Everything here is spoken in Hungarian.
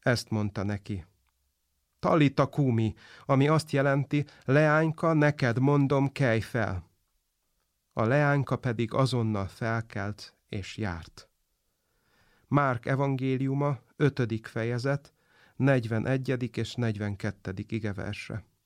ezt mondta neki: Talita kumi, ami azt jelenti: leányka, neked mondom, kelj fel. A leányka pedig azonnal felkelt és járt. Márk evangéliuma, 5. fejezet, 41. és 42. igeverse.